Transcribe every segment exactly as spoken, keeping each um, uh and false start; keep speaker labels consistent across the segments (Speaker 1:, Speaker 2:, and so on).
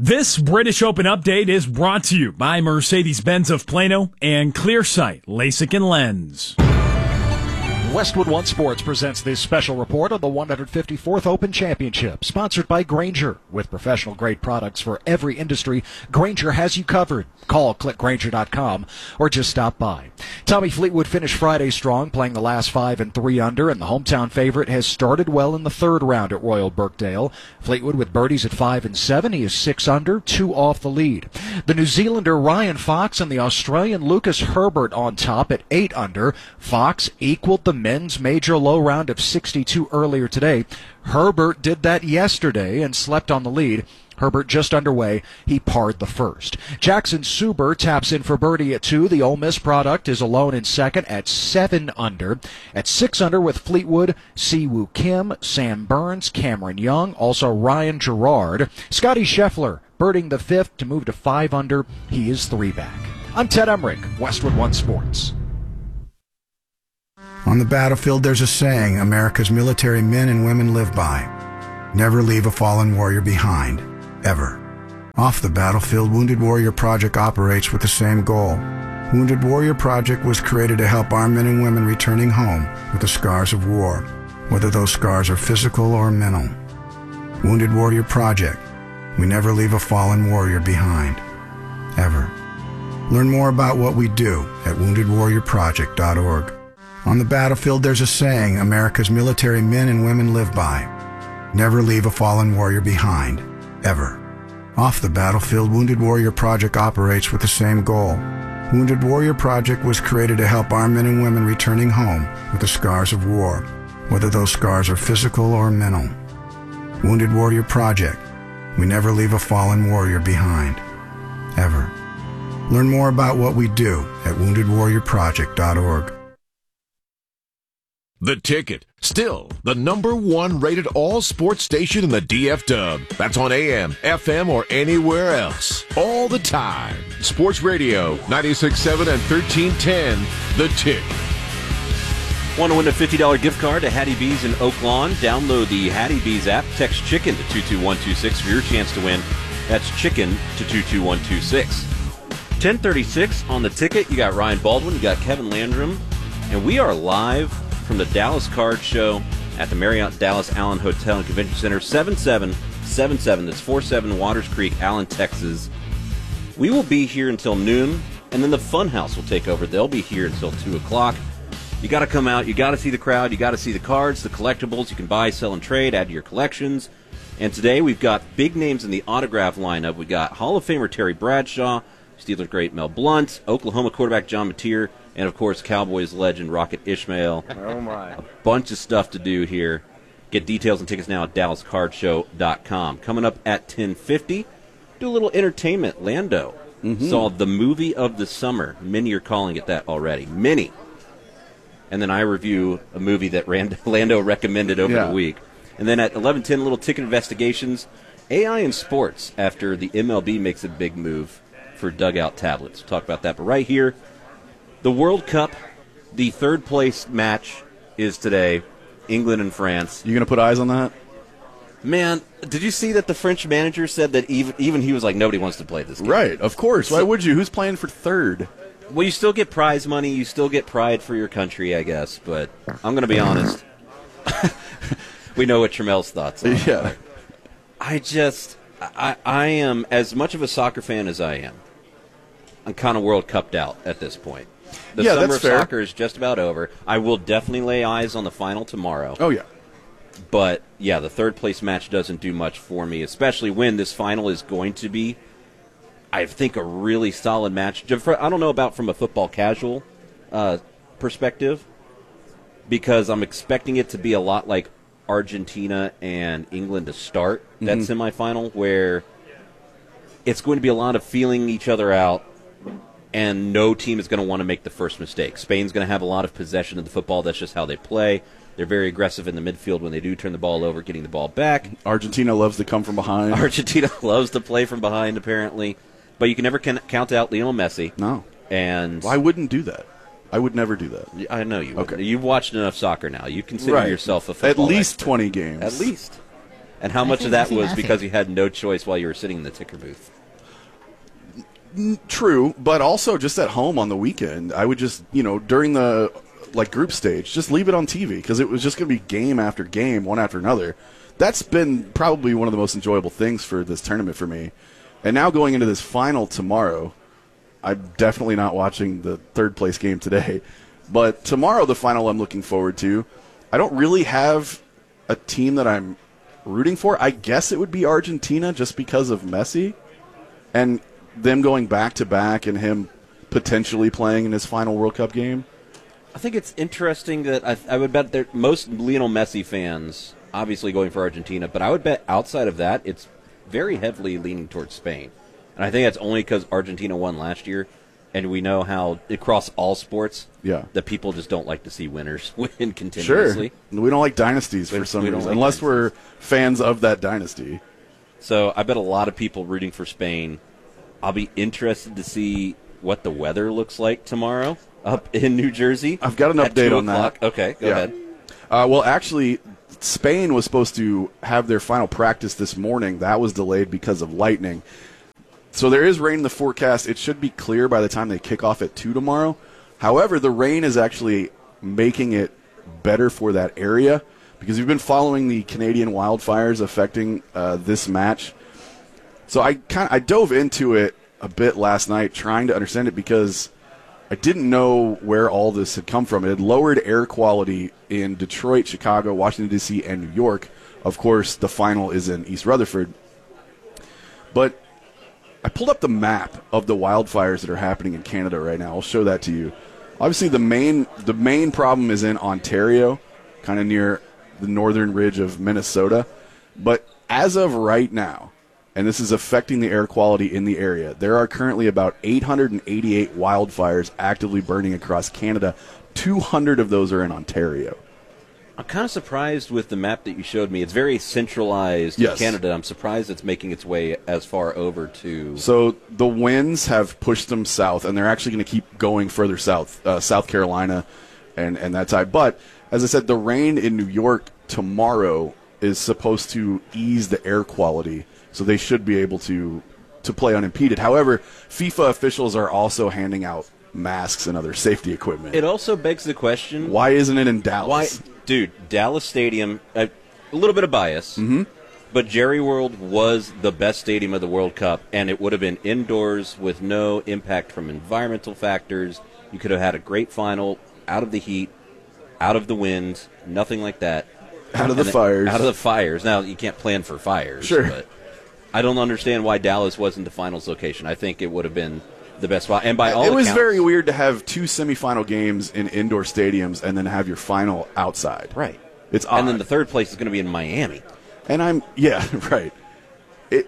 Speaker 1: This British Open update is brought to you by Mercedes-Benz of Plano and Clearsight LASIK and Lens.
Speaker 2: Westwood One Sports presents this special report on the one hundred fifty-fourth Open Championship, sponsored by Grainger. With professional-grade products for every industry, Grainger has you covered. Call click grainger dot com or just stop by. Tommy Fleetwood finished Friday strong, playing the last five and three under, and the hometown favorite has started well in the third round at Royal Birkdale. Fleetwood with birdies at five and seven. He is six under, two off the lead. The New Zealander Ryan Fox and the Australian Lucas Herbert on top at eight under. Fox equaled the men's major low round of sixty-two earlier today. Herbert did that yesterday and slept on the lead. Herbert just underway. He parred the first. Jackson Suber taps in for birdie at two. The Ole Miss product is alone in second at seven under. At six under with Fleetwood, Siwoo Kim, Sam Burns, Cameron Young, also Ryan Gerard. Scotty Scheffler birding the fifth to move to five under. He is three back. I'm Ted Emmerich, Westwood One Sports.
Speaker 3: On the battlefield, there's a saying America's military men and women live by. Never leave a fallen warrior behind. Ever. Off the battlefield, Wounded Warrior Project operates with the same goal. Wounded Warrior Project was created to help our men and women returning home with the scars of war, whether those scars are physical or mental. Wounded Warrior Project. We never leave a fallen warrior behind. Ever. Learn more about what we do at wounded warrior project dot org. On the battlefield, there's a saying America's military men and women live by. Never leave a fallen warrior behind. Ever. Off the battlefield, Wounded Warrior Project operates with the same goal. Wounded Warrior Project was created to help our men and women returning home with the scars of war, whether those scars are physical or mental. Wounded Warrior Project. We never leave a fallen warrior behind. Ever. Learn more about what we do at wounded warrior project dot org.
Speaker 4: The Ticket, still the number one rated all sports station in the D F W. That's on A M, F M, or anywhere else. All the time. Sports Radio, ninety-six point seven and thirteen ten. The Ticket.
Speaker 5: Want to win a fifty dollars gift card to Hattie B's in Oak Lawn? Download the Hattie B's app. Text CHICKEN to two two one two six for your chance to win. That's CHICKEN to two two one two six. ten thirty-six on The Ticket. You got Ryan Baldwin. You got Kevin Landrum. And we are live from the Dallas Card Show at the Marriott Dallas Allen Hotel and Convention Center, seven seven seven seven. That's forty-seven Waters Creek, Allen, Texas. We will be here until noon, and then the Fun House will take over. They'll be here until two o'clock. You got to come out. You got to see the crowd. You got to see the cards, the collectibles. You can buy, sell, and trade, add to your collections. And today we've got big names in the autograph lineup. We got Hall of Famer Terry Bradshaw, Steelers great Mel Blount, Oklahoma quarterback John Mateer, and, of course, Cowboys legend Rocket Ishmael.
Speaker 6: Oh, my.
Speaker 5: A bunch of stuff to do here. Get details and tickets now at dallas card show dot com. Coming up at ten fifty, do a little entertainment. Lando mm-hmm. saw the movie of the summer. Many are calling it that already. Many. And then I review a movie that Rand- Lando recommended over
Speaker 6: yeah.
Speaker 5: the week. And then at eleven ten, little ticket investigations. A I in sports after the M L B makes a big move for dugout tablets. We'll talk about that. But right here, the World Cup, the third place match is today, England and France.
Speaker 6: You going to put eyes on that?
Speaker 5: Man, did you see that the French manager said that even even he was like, nobody wants to play this game?
Speaker 6: Right, of course. Why would you? Who's playing for third?
Speaker 5: Well, you still get prize money. You still get pride for your country, I guess. But I'm going to be honest. We know what Tramel's thoughts are.
Speaker 6: Yeah.
Speaker 5: I just, I, I am, as much of a soccer fan as I am, I'm kind of World Cupped out at this point. The
Speaker 6: yeah,
Speaker 5: summer
Speaker 6: that's
Speaker 5: of
Speaker 6: fair.
Speaker 5: soccer is just about over. I will definitely lay eyes on the final tomorrow.
Speaker 6: Oh, yeah.
Speaker 5: But, yeah, the third-place match doesn't do much for me, especially when this final is going to be, I think, a really solid match. I don't know about from a football casual uh, perspective, because I'm expecting it to be a lot like Argentina and England to start that mm-hmm. semifinal, where it's going to be a lot of feeling each other out, and no team is going to want to make the first mistake. Spain's going to have a lot of possession of the football. That's just how they play. They're very aggressive in the midfield when they do turn the ball over, getting the ball back.
Speaker 6: Argentina loves to come from behind.
Speaker 5: Argentina loves to play from behind, apparently. But you can never can count out Lionel Messi.
Speaker 6: No.
Speaker 5: And
Speaker 6: well, I wouldn't do that. I would never do that.
Speaker 5: I know you would.
Speaker 6: Okay.
Speaker 5: You've watched enough soccer now. You consider
Speaker 6: right.
Speaker 5: yourself a football
Speaker 6: At least
Speaker 5: expert.
Speaker 6: twenty games.
Speaker 5: At least. And how
Speaker 7: I
Speaker 5: much
Speaker 7: think
Speaker 5: of that
Speaker 7: I see
Speaker 5: was
Speaker 7: nothing.
Speaker 5: because you had no choice while you were sitting in the ticker booth?
Speaker 6: True, but also just at home on the weekend, I would just, you know, during the like group stage, just leave it on T V because it was just going to be game after game, one after another. That's been probably one of the most enjoyable things for this tournament for me. And now going into this final tomorrow, I'm definitely not watching the third place game today. But tomorrow, the final I'm looking forward to, I don't really have a team that I'm rooting for. I guess it would be Argentina just because of Messi. And them going back to back and him potentially playing in his final World Cup game.
Speaker 5: I think it's interesting that I, I would bet that most Lionel Messi fans obviously going for Argentina, but I would bet outside of that it's very heavily leaning towards Spain. And I think that's only because Argentina won last year, and we know how across all sports
Speaker 6: Yeah.
Speaker 5: that people just don't like to see winners win continuously.
Speaker 6: Sure. We don't like dynasties
Speaker 5: We-
Speaker 6: for some
Speaker 5: we don't
Speaker 6: reason,
Speaker 5: like
Speaker 6: unless
Speaker 5: dynasties.
Speaker 6: we're fans of that dynasty.
Speaker 5: So I bet a lot of people rooting for Spain. I'll be interested to see what the weather looks like tomorrow up in New Jersey.
Speaker 6: I've got an
Speaker 5: at
Speaker 6: update
Speaker 5: two
Speaker 6: on that.
Speaker 5: o'clock. Okay, go
Speaker 6: Yeah.
Speaker 5: ahead.
Speaker 6: Uh, well, actually, Spain was supposed to have their final practice this morning. That was delayed because of lightning. So there is rain in the forecast. It should be clear by the time they kick off at two tomorrow. However, the rain is actually making it better for that area because we've been following the Canadian wildfires affecting uh, this match. So I kind of I dove into it a bit last night trying to understand it because I didn't know where all this had come from. It had lowered air quality in Detroit, Chicago, Washington, D C, and New York. Of course, the final is in East Rutherford. But I pulled up the map of the wildfires that are happening in Canada right now. I'll show that to you. Obviously, the main the main problem is in Ontario, kind of near the northern ridge of Minnesota. But as of right now, and this is affecting the air quality in the area, there are currently about eight hundred eighty-eight wildfires actively burning across Canada. two hundred of those are in Ontario.
Speaker 5: I'm kind of surprised with the map that you showed me. It's very centralized
Speaker 6: Yes.
Speaker 5: in Canada. I'm surprised it's making its way as far over to...
Speaker 6: So the winds have pushed them south, and they're actually going to keep going further south, uh, South Carolina and, and that side. But, as I said, the rain in New York tomorrow is supposed to ease the air quality, so they should be able to, to play unimpeded. However, FIFA officials are also handing out masks and other safety equipment.
Speaker 5: It also begs the question...
Speaker 6: Why isn't it in Dallas?
Speaker 5: Why, dude, Dallas Stadium, a, a little bit of bias,
Speaker 6: Mm-hmm.
Speaker 5: but Jerry World was the best stadium of the World Cup, and it would have been indoors with no impact from environmental factors. You could have had a great final, out of the heat, out of the wind, nothing like that.
Speaker 6: Out of the
Speaker 5: And then-
Speaker 6: fires.
Speaker 5: Out of the fires. Now, you can't plan for fires,
Speaker 6: Sure.
Speaker 5: but I don't understand why Dallas wasn't the finals location. I think it would have been the best spot. And by all
Speaker 6: it was
Speaker 5: accounts-
Speaker 6: very weird to have two semifinal games in indoor stadiums and then have your final outside.
Speaker 5: Right.
Speaker 6: It's odd.
Speaker 5: And then the third place is going to be in Miami.
Speaker 6: And I'm yeah, right. It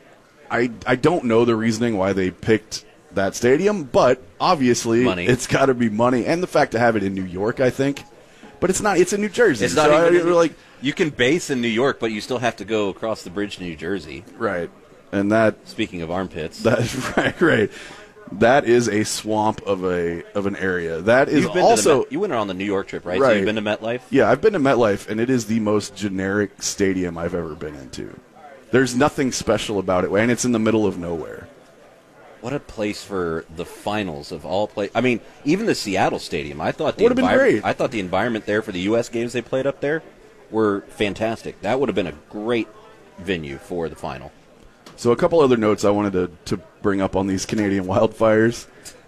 Speaker 6: I I don't know the reasoning why they picked that stadium, but obviously
Speaker 5: Money.
Speaker 6: it's got to be money and the fact to have it in New York, I think. But it's not. It's in New Jersey.
Speaker 5: It's not
Speaker 6: so
Speaker 5: even
Speaker 6: I,
Speaker 5: in-
Speaker 6: like
Speaker 5: You can base in New York, but you still have to go across the bridge to New Jersey.
Speaker 6: right. And that
Speaker 5: Speaking of armpits.
Speaker 6: that right right. That is a swamp of a of an area. That is
Speaker 5: You've been
Speaker 6: also
Speaker 5: to the Met, you went on the New York trip, right? So
Speaker 6: Right.
Speaker 5: you've been to MetLife?
Speaker 6: Yeah, I've been to MetLife, and it is the most generic stadium I've ever been into. There's nothing special about it, and it's in the middle of nowhere.
Speaker 5: What a place for the finals of all places. I mean, even the Seattle Stadium. I thought the
Speaker 6: Would've been
Speaker 5: envir-
Speaker 6: great.
Speaker 5: I thought the environment there for the U S games they played up there were fantastic. That would have been a great venue for the final.
Speaker 6: So a couple other notes I wanted to, to bring up on these Canadian wildfires.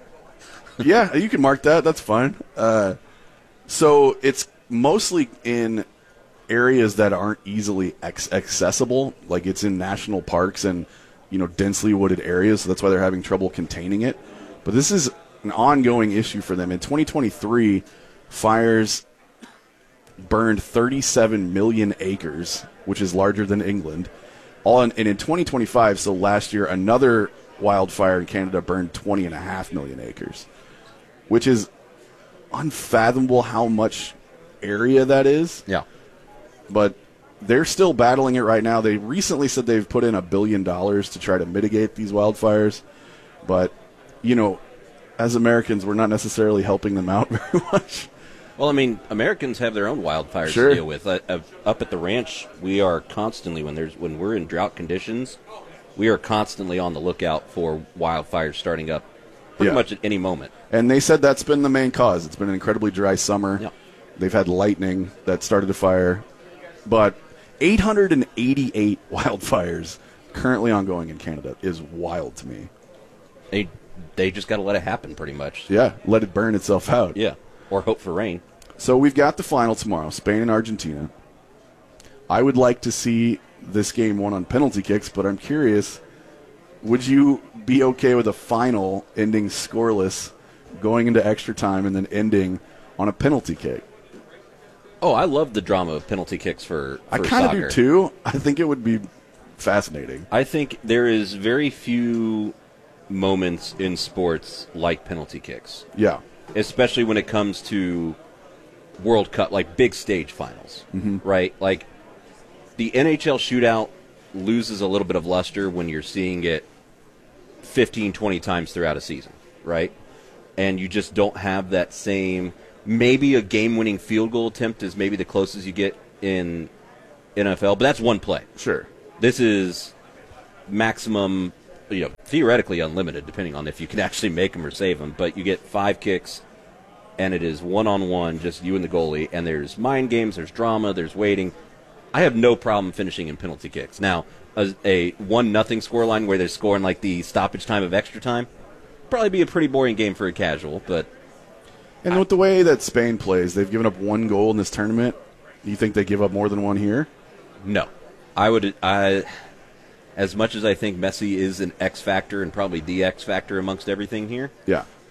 Speaker 6: Yeah, you can mark that. That's fine. Uh, so it's mostly in areas that aren't easily ex- accessible, like it's in national parks and you know densely wooded areas. So that's why they're having trouble containing it. But this is an ongoing issue for them. In twenty twenty-three, fires burned thirty-seven million acres, which is larger than England. All in, and in twenty twenty-five, so last year, another wildfire in Canada burned twenty point five million acres, which is unfathomable how much area that is.
Speaker 5: Yeah.
Speaker 6: But they're still battling it right now. They recently said they've put in a billion dollars to try to mitigate these wildfires. But, you know, as Americans, we're not necessarily helping them out very much.
Speaker 5: Well, I mean, Americans have their own wildfires
Speaker 6: Sure.
Speaker 5: to deal with. Uh, uh, up at the ranch, we are constantly, when there's when we're in drought conditions, we are constantly on the lookout for wildfires starting up pretty
Speaker 6: Yeah.
Speaker 5: much at any moment.
Speaker 6: And they said that's been the main cause. It's been an incredibly dry summer.
Speaker 5: Yeah.
Speaker 6: They've had lightning that started a fire. But eight hundred eighty-eight wildfires currently ongoing in Canada is wild to me.
Speaker 5: They they just got to let it happen, pretty much.
Speaker 6: Yeah, let it burn itself out.
Speaker 5: Yeah, or hope for rain.
Speaker 6: So we've got the final tomorrow, Spain and Argentina. I would like to see this game won on penalty kicks, but I'm curious, would you be okay with a final ending scoreless, going into extra time, and then ending on a penalty kick?
Speaker 5: Oh, I love the drama of penalty kicks for, for
Speaker 6: I kind of
Speaker 5: soccer.
Speaker 6: do too. I think it would be fascinating.
Speaker 5: I think there is very few moments in sports like penalty kicks,
Speaker 6: Yeah.
Speaker 5: especially when it comes to World Cup, like big stage finals,
Speaker 6: Mm-hmm.
Speaker 5: right? Like the N H L shootout loses a little bit of luster when you're seeing it fifteen, twenty times throughout a season, right? And you just don't have that same, maybe a game-winning field goal attempt is maybe the closest you get in N F L, but that's one play.
Speaker 6: Sure.
Speaker 5: This is maximum, you know, theoretically unlimited, depending on if you can actually make them or save them. But you get five kicks, and it is one-on-one, just you and the goalie. And there's mind games, there's drama, there's waiting. I have no problem finishing in penalty kicks. Now, a, a one nothing scoreline where they're scoring like the stoppage time of extra time, probably be a pretty boring game for a casual. But
Speaker 6: And with the way that Spain plays, they've given up one goal in this tournament. Do you think they give up more than one here?
Speaker 5: no, I would. I, as much as I think Messi is an X factor and probably the X factor amongst everything here.
Speaker 6: Yeah.